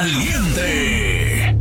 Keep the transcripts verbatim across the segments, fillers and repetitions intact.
caliente.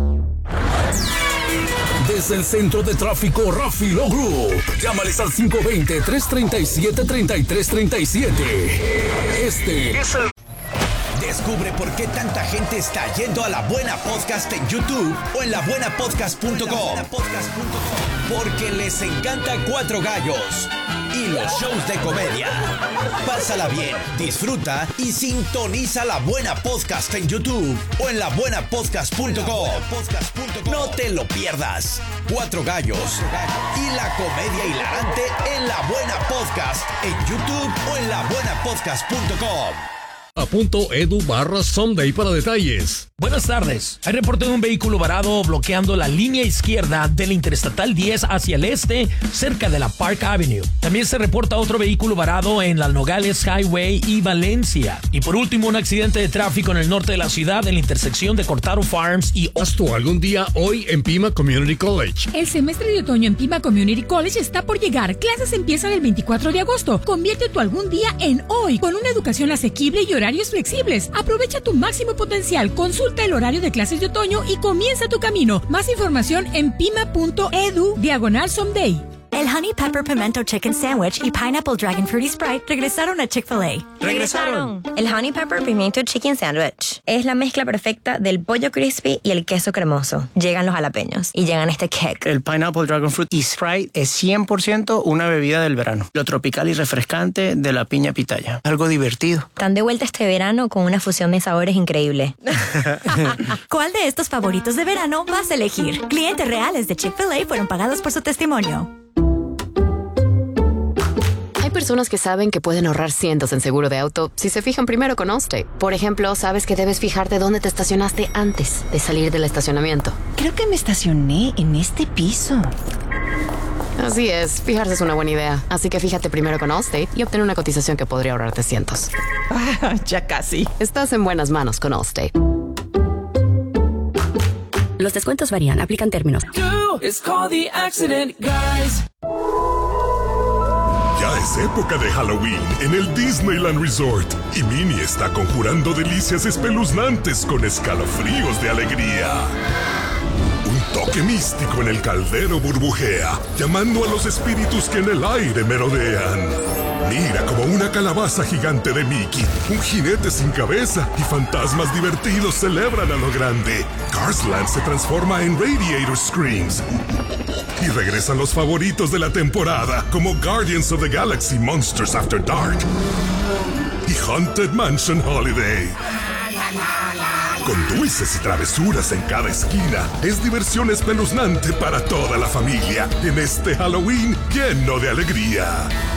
Desde el centro de tráfico Rafi Law Group. Llámales al cinco dos cero, tres tres siete, tres tres tres siete. Este es el... Descubre por qué tanta gente está yendo a La Buena Podcast en YouTube o en la buena podcast punto com. Porque les encanta Cuatro Gallos y los shows de comedia. Pásala bien, disfruta y sintoniza La Buena Podcast en YouTube o en la buena podcast punto com. No te lo pierdas. Cuatro Gallos y la comedia hilarante en La Buena Podcast en YouTube o en la buena podcast punto com. Punto edu barra Someday para detalles. Buenas tardes. Hay reporte de un vehículo varado bloqueando la línea izquierda de la Interestatal diez hacia el este, cerca de la Park Avenue. También se reporta otro vehículo varado en la Nogales Highway y Valencia. Y por último, un accidente de tráfico en el norte de la ciudad, en la intersección de Cortado Farms y... Hasta algún día hoy en Pima Community College. El semestre de otoño en Pima Community College está por llegar. Clases empiezan el veinticuatro de agosto. Convierte tu algún día en hoy, con una educación asequible y horarios flexibles. Aprovecha tu máximo potencial. Consulta el horario de clases de otoño y comienza tu camino. Más información en pima punto edu diagonal someday. El Honey Pepper Pimento Chicken Sandwich y Pineapple Dragon Fruity Sprite regresaron a Chick-fil-A. ¡Regresaron! El Honey Pepper Pimiento Chicken Sandwich es la mezcla perfecta del pollo crispy y el queso cremoso. Llegan los jalapeños y llegan este kick. El Pineapple Dragon Fruity Sprite es cien por ciento una bebida del verano. Lo tropical y refrescante de la piña pitaya. Algo divertido. Están de vuelta este verano con una fusión de sabores increíble. ¿Cuál de estos favoritos de verano vas a elegir? Clientes reales de Chick-fil-A fueron pagados por su testimonio. Hay personas que saben que pueden ahorrar cientos en seguro de auto si se fijan primero con Allstate. Por ejemplo, sabes que debes fijarte dónde te estacionaste antes de salir del estacionamiento. Creo que me estacioné en este piso. Así es, fijarse es una buena idea. Así que fíjate primero con Allstate y obtén una cotización que podría ahorrarte cientos. Ah, ya casi. Estás en buenas manos con Allstate. Los descuentos varían, aplican términos. Ya es época de Halloween en el Disneyland Resort y Minnie está conjurando delicias espeluznantes con escalofríos de alegría. Un toque místico en el caldero burbujea, llamando a los espíritus que en el aire merodean. Mira como una calabaza gigante de Mickey, un jinete sin cabeza y fantasmas divertidos celebran a lo grande. Cars Land se transforma en Radiator Screams. Y regresan los favoritos de la temporada, como Guardians of the Galaxy Monsters After Dark y Haunted Mansion Holiday. Con dulces y travesuras en cada esquina, es diversión espeluznante para toda la familia en este Halloween lleno de alegría.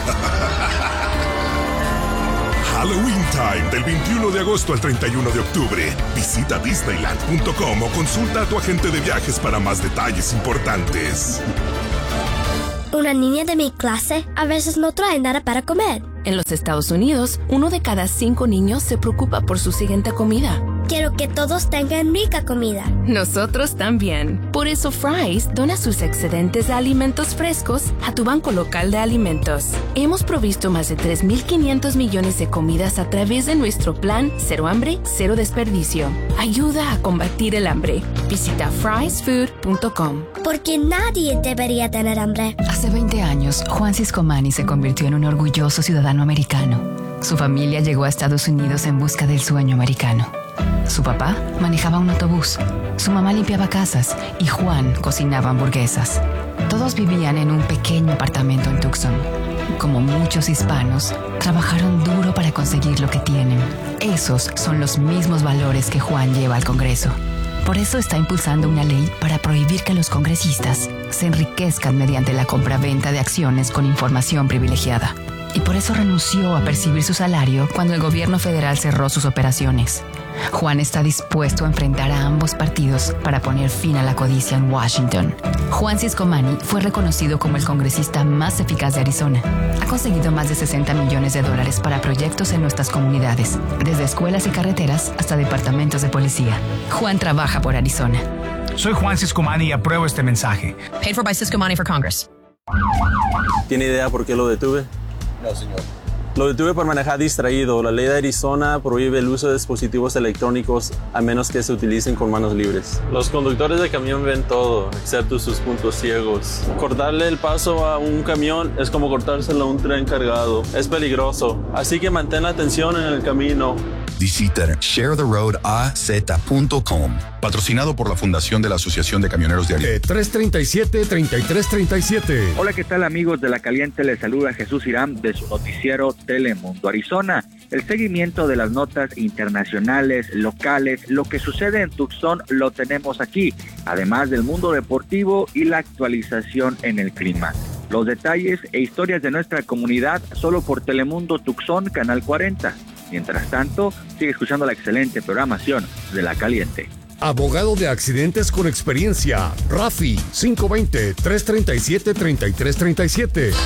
Halloween Time del veintiuno de agosto al treinta y uno de octubre. Visita disneyland punto com o consulta a tu agente de viajes para más detalles importantes. Una niña de mi clase a veces no trae nada para comer. En los Estados Unidos, uno de cada cinco niños se preocupa por su siguiente comida. Quiero que todos tengan rica comida. Nosotros también. Por eso Fry's dona sus excedentes de alimentos frescos a tu banco local de alimentos. Hemos provisto más de tres mil quinientos millones de comidas a través de nuestro plan Cero Hambre, Cero Desperdicio. Ayuda a combatir el hambre. Visita frys food punto com. Porque nadie debería tener hambre. Hace veinte años, Juan Ciscomani se convirtió en un orgulloso ciudadano americano. Su familia llegó a Estados Unidos en busca del sueño americano. Su papá manejaba un autobús, su mamá limpiaba casas y Juan cocinaba hamburguesas. Todos vivían en un pequeño apartamento en Tucson. Como muchos hispanos, trabajaron duro para conseguir lo que tienen. Esos son los mismos valores que Juan lleva al Congreso. Por eso está impulsando una ley para prohibir que los congresistas se enriquezcan mediante la compraventa de acciones con información privilegiada. Y por eso renunció a percibir su salario cuando el gobierno federal cerró sus operaciones. Juan está dispuesto a enfrentar a ambos partidos para poner fin a la codicia en Washington. Juan Ciscomani fue reconocido como el congresista más eficaz de Arizona. Ha conseguido más de sesenta millones de dólares para proyectos en nuestras comunidades, desde escuelas y carreteras hasta departamentos de policía. Juan trabaja por Arizona. Soy Juan Ciscomani y apruebo este mensaje. Paid for by Ciscomani for Congress. ¿Tiene idea por qué lo detuve? No, señor. Lo detuve por manejar distraído. La ley de Arizona prohíbe el uso de dispositivos electrónicos a menos que se utilicen con manos libres. Los conductores de camión ven todo, excepto sus puntos ciegos. Cortarle el paso a un camión es como cortárselo a un tren cargado. Es peligroso, así que mantén la atención en el camino. Visita share the road a z punto com. Patrocinado por la Fundación de la Asociación de Camioneros de Arizona. tres treinta y siete, treinta y tres treinta y siete. Hola, ¿qué tal, amigos de La Caliente? Les saluda Jesús Irán de su noticiero Telemundo Arizona. El seguimiento de las notas internacionales, locales, lo que sucede en Tucson lo tenemos aquí, además del mundo deportivo y la actualización en el clima. Los detalles e historias de nuestra comunidad solo por Telemundo Tucson, Canal cuarenta. Mientras tanto, sigue escuchando la excelente programación de La Caliente. Abogado de accidentes con experiencia, Rafi, cinco veinte, tres treinta y siete, treinta y tres treinta y siete.